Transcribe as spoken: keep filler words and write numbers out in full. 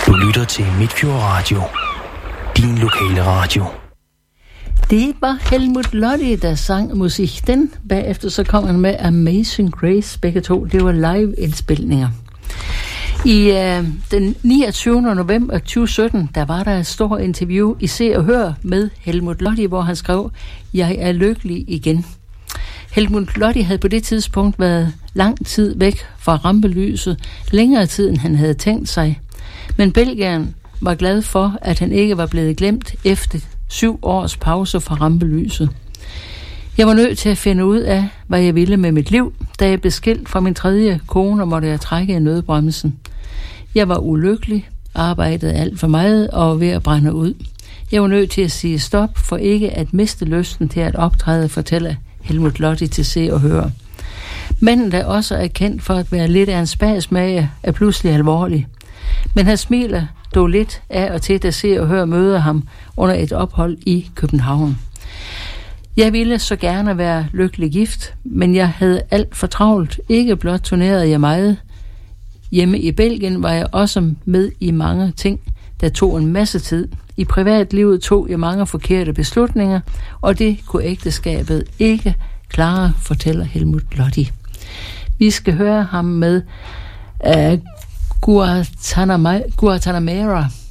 Du lytter til Midtfjord Radio. Din lokale radio. Det var Helmut Lotti, der sang musikken. Bagefter så kom han med Amazing Grace. Begge to, det var live-indspilninger. I øh, den niogtyvende november tyve sytten, der var der et stort interview i Se og Hør med Helmut Lotti, hvor han skrev, jeg er lykkelig igen. Helmut Lotti havde på det tidspunkt været lang tid væk fra rampelyset, længere tid end han havde tænkt sig. Men belgieren var glad for, at han ikke var blevet glemt efter syv års pause fra rampelyset. Jeg var nødt til at finde ud af, hvad jeg ville med mit liv, da jeg blev skilt fra min tredje kone, og måtte jeg trække i nødbremsen. Jeg var ulykkelig, arbejdede alt for meget og var ved at brænde ud. Jeg var nødt til at sige stop, for ikke at miste lysten til at optræde, fortæller Helmut Lotti til Se og Høre. Manden, der også er kendt for at være lidt af en spasmager, er pludselig alvorlig. Men han smiler dog lidt af og til, da Se og Hør møder ham under et ophold i København. Jeg ville så gerne være lykkelig gift, men jeg havde alt for travlt. Ikke blot turnerede jeg meget. Hjemme i Belgien var jeg også med i mange ting, der tog en masse tid. I privatlivet tog jeg mange forkerte beslutninger, og det kunne ægteskabet ikke klare, fortæller Helmut Lotti. Vi skal høre ham med uh, Guantanamera.